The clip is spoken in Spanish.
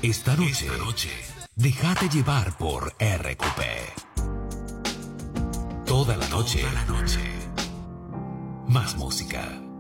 Esta noche, déjate llevar por RQP. Toda la noche. Más música.